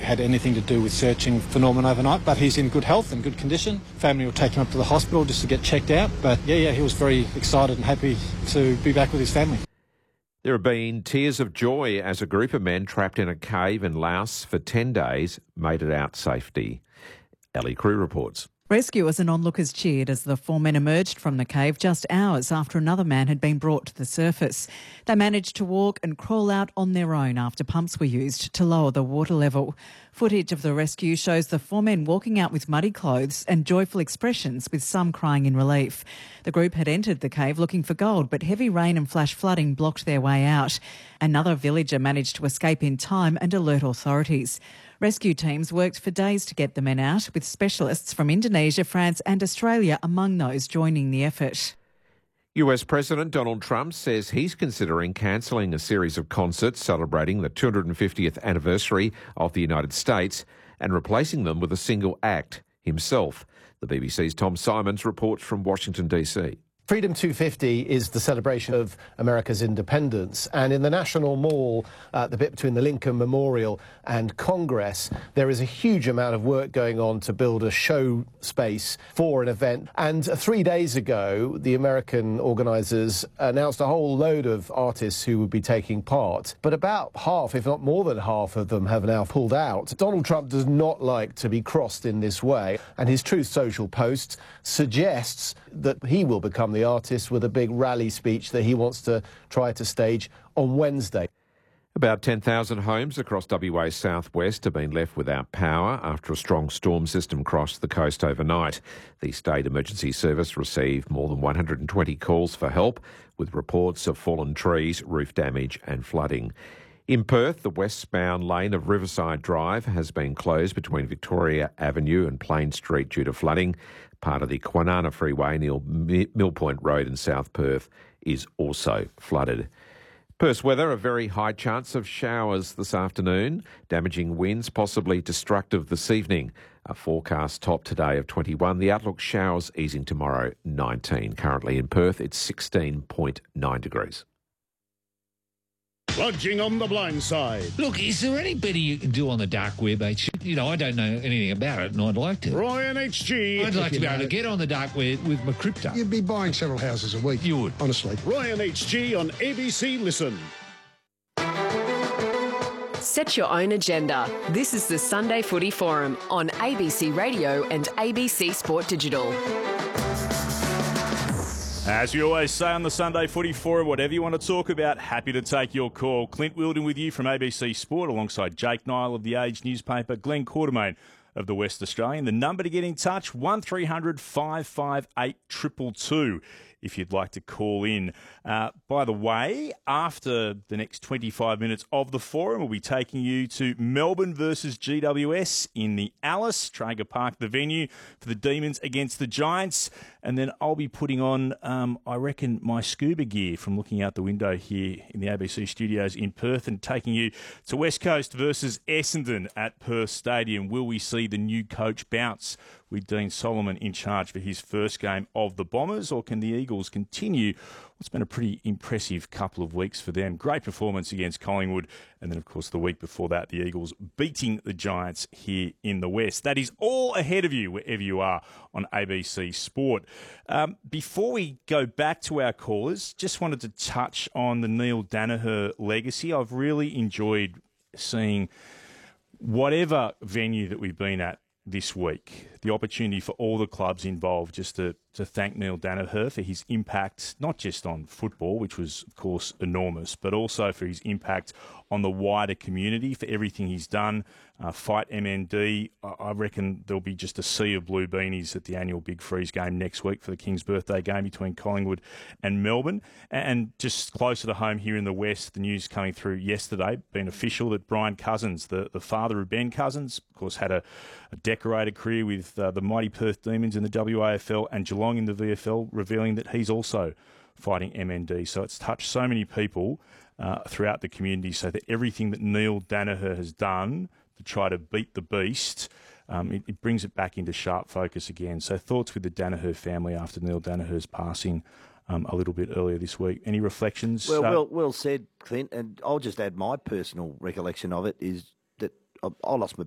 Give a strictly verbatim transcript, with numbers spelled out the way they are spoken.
had anything to do with searching for Norman overnight, but he's in good health and good condition. Family will take him up to the hospital just to get checked out. But yeah, yeah, he was very excited and happy to be back with his family. There have been tears of joy as a group of men trapped in a cave in Laos for ten days made it out safely. Ellie Crew reports. Rescuers and onlookers cheered as the four men emerged from the cave just hours after another man had been brought to the surface. They managed to walk and crawl out on their own after pumps were used to lower the water level. Footage of the rescue shows the four men walking out with muddy clothes and joyful expressions, with some crying in relief. The group had entered the cave looking for gold, but heavy rain and flash flooding blocked their way out. Another villager managed to escape in time and alert authorities. Rescue teams worked for days to get the men out, with specialists from Indonesia, France and Australia among those joining the effort. U S President Donald Trump says he's considering cancelling a series of concerts celebrating the two hundred fiftieth anniversary of the United States and replacing them with a single act, himself. The B B C's Tom Simons reports from Washington, D C. Freedom two fifty is the celebration of America's independence, and in the National Mall, uh, the bit between the Lincoln Memorial and Congress, there is a huge amount of work going on to build a show space for an event. And three days ago, the American organisers announced a whole load of artists who would be taking part, but about half, if not more than half of them, have now pulled out. Donald Trump does not like to be crossed in this way, and his Truth Social post suggests that he will become the artist with a big rally speech that he wants to try to stage on Wednesday. About ten thousand homes across W A's southwest have been left without power after a strong storm system crossed the coast overnight. The State Emergency Service received more than one hundred twenty calls for help, with reports of fallen trees, roof damage and flooding. In Perth, the westbound lane of Riverside Drive has been closed between Victoria Avenue and Plain Street due to flooding. Part of the Kwinana Freeway near Mill Point Road in South Perth is also flooded. Perth's weather, a very high chance of showers this afternoon, damaging winds, possibly destructive this evening. A forecast top today of twenty-one. The outlook showers easing tomorrow, nineteen. Currently in Perth, it's sixteen point nine degrees. Lodging on the blind side. Look, is there any better you can do on the dark web, H? You know, I don't know anything about it, and I'd like to. Ryan H G. I'd like to be able to get on the dark web with my crypto. You'd be buying several houses a week. You would. Honestly. Ryan H G on A B C Listen. Set your own agenda. This is the Sunday Footy Forum on A B C Radio and A B C Sport Digital. As we always say on the Sunday Footy Forum, whatever you want to talk about, happy to take your call. Clint Wilden with you from A B C Sport, alongside Jake Nile of The Age newspaper, Glenn Quartermain of The West Australian. The number to get in touch, one three hundred five five eight two two two, if you'd like to call in. Uh, by the way, after the next twenty-five minutes of the forum, we'll be taking you to Melbourne versus G W S in the Alice, Traeger Park, the venue for the Demons against the Giants. And then I'll be putting on, um, I reckon, my scuba gear from looking out the window here in the A B C studios in Perth and taking you to West Coast versus Essendon at Perth Stadium. Will we see the new coach bounce with Dean Solomon in charge for his first game of the Bombers, or can the Eagles continue what's been a pretty impressive couple of weeks for them? Great performance against Collingwood, and then, of course, the week before that, the Eagles beating the Giants here in the West. That is all ahead of you, wherever you are on A B C Sport. Um, before we go back to our callers, just wanted to touch on the Neil Daniher legacy. I've really enjoyed seeing whatever venue that we've been at this week, the opportunity for all the clubs involved just to, to thank Neil Daniher for his impact, not just on football, which was, of course, enormous, but also for his impact on the wider community, for everything he's done. Uh, Fight M N D, I reckon there'll be just a sea of blue beanies at the annual Big Freeze game next week for the King's birthday game between Collingwood and Melbourne. And just closer to home here in the West, the news coming through yesterday, been official that Brian Cousins, the, the father of Ben Cousins, of course, had a, a decorated career with uh, the mighty Perth Demons in the W A F L and Geelong in the V F L, revealing that he's also fighting M N D. So it's touched so many people uh, throughout the community, so that everything that Neil Daniher has done to try to beat the beast, um, it, it brings it back into sharp focus again. So thoughts with the Daniher family after Neil Daniher's passing um, a little bit earlier this week. Any reflections? Well, uh, well, well said, Clint. And I'll just add my personal recollection of it is that I, I lost my